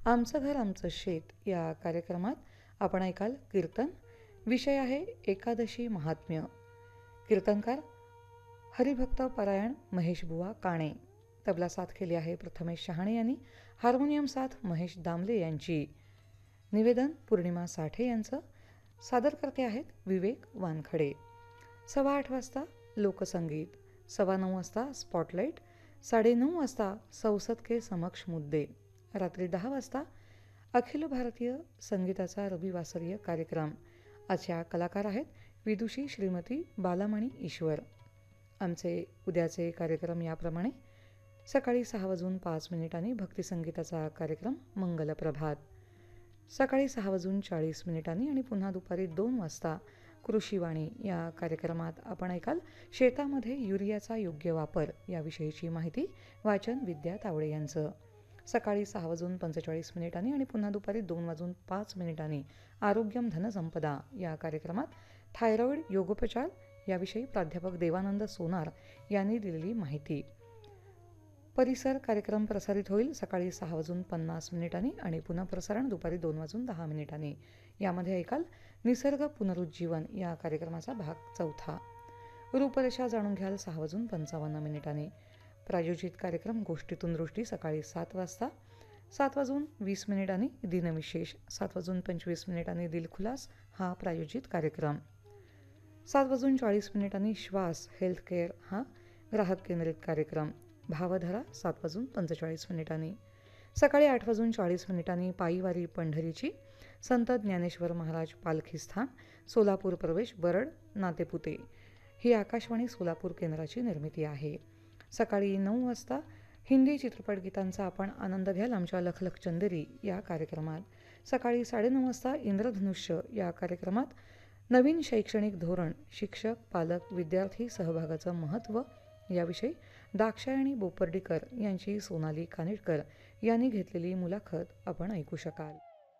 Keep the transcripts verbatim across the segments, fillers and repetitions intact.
आमचं घर आमचं शेत या कार्यक्रमात आपण ऐकाल कीर्तन. विषय आहे एकादशी महात्म्य. कीर्तनकार हरिभक्त परायण महेशबुवा काणे. तबला साथ केली आहे प्रथमेश शहाणे यांनी. हार्मोनियम साथ महेश दामले यांची. निवेदन पौर्णिमा साठे यांचं. सादर करते आहेत विवेक वानखडे. सव्वा आठ वाजता लोकसंगीत, सव्वा नऊ वाजता स्पॉटलाईट, साडेनऊ वाजता संसद के समक्ष मुद्दे, रात्री दहा वाजता अखिल भारतीय संगीताचा रविवासरीय कार्यक्रम. आजच्या कलाकार आहेत विदुषी श्रीमती बालामणी ईश्वर. आमचे उद्याचे कार्यक्रम याप्रमाणे: सकाळी सहा वाजून पाच मिनिटांनी भक्तिसंगीताचा कार्यक्रम मंगलप्रभात, सकाळी सहा वाजून चाळीस मिनिटांनी आणि पुन्हा दुपारी दोन वाजता कृषीवाणी या कार्यक्रमात आपण ऐकाल शेतामध्ये युरियाचा योग्य वापर याविषयीची माहिती. वाचन विद्या तावडे यांचं. सकाळी सहा वाजून पंचेचाळीस मिनिटांनी आणि पुन्हा दुपारी दोन वाजून पाच मिनिटांनी आरोग्यम धनसंपदा या कार्यक्रमात थायरॉईड योगोपचार याविषयी प्राध्यापक देवानंद सोनार यांनी दिलेली माहिती. परिसर कार्यक्रम प्रसारित होईल सकाळी सहा वाजून पन्नास मिनिटांनी आणि पुन्हा प्रसारण दुपारी दोन वाजून दहा मिनिटांनी. यामध्ये ऐकाल निसर्ग पुनरुज्जीवन या कार्यक्रमाचा भाग चौथा. रूपरेषा जाणून घ्याल सहा वाजून पंचावन्न मिनिटांनी. प्रायोजित कार्यक्रम गोष्टीतून दृष्टी सकाळी सात वाजता. सात वाजून वीस मिनिटांनी दिनविशेष, सात वाजून पंचवीस मिनिटांनी दिलखुलास हा प्रायोजित कार्यक्रम. सात वाजून चाळीस मिनिटांनी श्वास हेल्थकेअर हा ग्राहक केंद्रित कार्यक्रम. भावधारा सात वाजून पंचेचाळीस मिनिटांनी. सकाळी आठ वाजून चाळीस मिनिटांनी पायीवारी पंढरीची, संत ज्ञानेश्वर महाराज पालखी स्थान, सोलापूर प्रवेश बरड नातेपुते ही आकाशवाणी सोलापूर केंद्राची निर्मिती आहे. सकाळी नऊ वाजता हिंदी चित्रपट गीतांचा आपण आनंद घ्याल आमच्या लखलख चंदेरी या कार्यक्रमात. सकाळी साडेनऊ वाजता इंद्रधनुष्य या कार्यक्रमात नवीन शैक्षणिक धोरण, शिक्षक पालक विद्यार्थी सहभागाचं महत्त्व याविषयी दाक्षायणी बोपर्डीकर यांची सोनाली कानिटकर यांनी घेतलेली मुलाखत आपण ऐकू शकाल.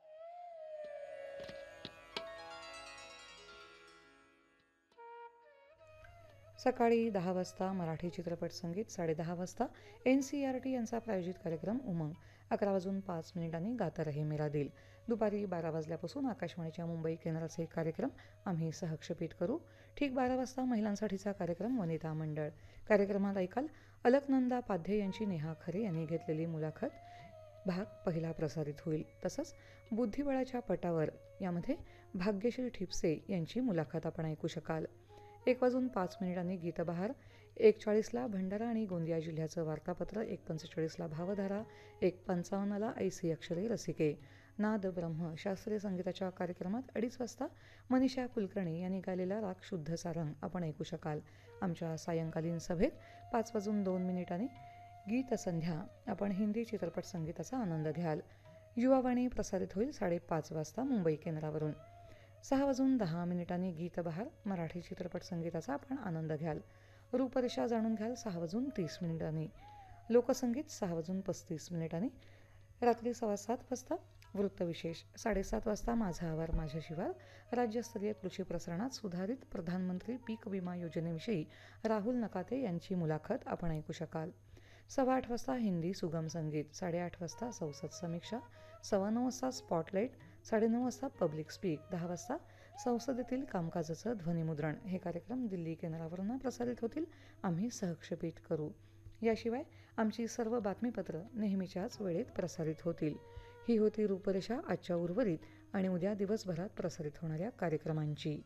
सकाळी दहा वाजता मराठी चित्रपट संगीत, साडेदहा वाजता एन सी आर टी यांचा प्रायोजित कार्यक्रम उमंग, अकरा वाजून पाच मिनिटांनी गाता रहे मेरा दिल. दुपारी बारा वाजल्यापासून आकाशवाणीच्या मुंबई केंद्राचे कार्यक्रम आम्ही सहक्षेपित करू. ठीक बारा वाजता महिलांसाठीचा कार्यक्रम वनिता मंडळ. कार्यक्रमात ऐकाल अलकनंदा पाध्ये यांची नेहा खरे यांनी घेतलेली मुलाखत भाग पहिला प्रसारित होईल. तसंच बुद्धिबळाच्या पटावर यामध्ये भाग्यश्री ठिपसे यांची मुलाखत आपण ऐकू शकाल. एक वाजून पाच मिनिटांनी गीतबहार, एक चाळीसला भंडारा आणि गोंदिया जिल्ह्याचं वार्तापत्र, एक पंचेचाळीसला भावधारा, एक पंचावन्नला ऐसी अक्षरे रसिके. नाद ब्रह्म शास्त्रीय संगीताच्या कार्यक्रमात अडीच वाजता मनीषा कुलकर्णी यांनी गायलेला राग शुद्ध सारंग आपण ऐकू शकाल. आमच्या सायंकालीन सभेत पाच वाजून दोन मिनिटांनी गीतसंध्या आपण हिंदी चित्रपट संगीताचा आनंद घ्याल. युवावाणी प्रसारित होईल साडेपाच वाजता मुंबई केंद्रावरून. सहा वाजून दहा मिनिटांनी गीतबहार मराठी चित्रपट संगीताचा आपण आनंद घ्याल. रूपरेषा जाणून घ्याल सहा वाजून तीस मिनिटांनी. लोकसंगीत सहा वाजून पस्तीस मिनिटांनी. रात्री सव्वा सात वाजता वृत्तविशेष, साडेसात वाजता माझा आवार माझ्या शिवार राज्यस्तरीय कृषी प्रसारणात सुधारित प्रधानमंत्री पीक विमा योजनेविषयी राहुल नकाते यांची मुलाखत आपण ऐकू शकाल. सव्वा आठ वाजता हिंदी सुगम संगीत, साडेआठ वाजता संसद समीक्षा, सव्वा नऊ वाजता स्पॉटलाईट, साडेनऊ वाजता पब्लिक स्पीक, दहा वाजता संसदेतील कामकाजाचं ध्वनिमुद्रण हे कार्यक्रम दिल्ली केंद्रावरून प्रसारित होतील. आम्ही सहक्षेपित करू. याशिवाय आमची सर्व बातमीपत्र नेहमीच्याच वेळेत प्रसारित होतील. ही होती रूपरेषा आजच्या उर्वरित आणि उद्या दिवसभरात प्रसारित होणाऱ्या कार्यक्रमांची.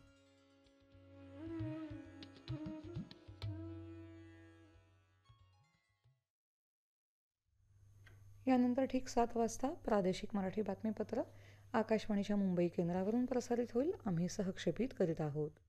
यानंतर ठीक सात वाजता प्रादेशिक मराठी बातमीपत्र आकाशवाणीच्या मुंबई केंद्रावरून प्रसारित होईल. आम्ही सहक्षेपित करीत आहोत.